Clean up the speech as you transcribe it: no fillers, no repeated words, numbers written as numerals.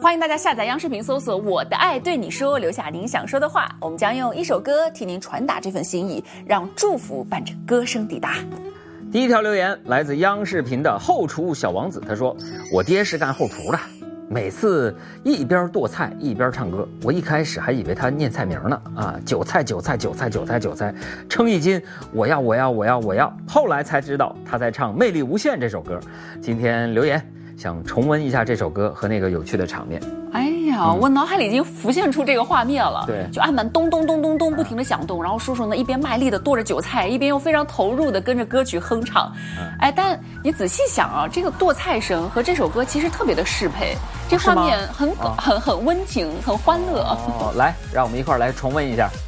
欢迎大家下载央视频，搜索“我的爱对你说”，留下您想说的话。我们将用一首歌替您传达这份心意，让祝福伴着歌声抵达。 第一条留言来自央视频的后厨小王子，他说：“我爹是干后厨的，每次一边剁菜一边唱歌，我一开始还以为他念菜名呢韭菜韭菜韭菜韭菜韭菜，称一斤，我要我要我要我要。后来才知道他在唱《魅力无限》这首歌。今天留言想重温一下这首歌和那个有趣的场面。 哎呀，我脑海里已经浮现出这个画面了。 对， 就案板咚咚咚咚咚不停的响动，然后叔叔呢一边卖力的剁着韭菜，一边又非常投入的跟着歌曲哼唱。哎，但你仔细想啊，这个剁菜声和这首歌其实特别的适配，这画面很温情，很欢乐。 来，让我们一块儿来重温一下。